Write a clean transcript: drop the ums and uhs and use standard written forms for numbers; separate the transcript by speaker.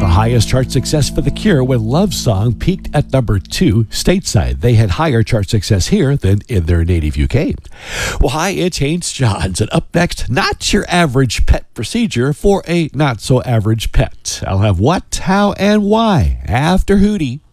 Speaker 1: The highest chart success for The Cure when Love Song peaked at number 2 stateside. They had higher chart success here than in their native UK. Well, hi, it's Haynes Johns, and up next, not your average pet procedure for a not-so-average pet. I'll have what, how, and why after Hootie.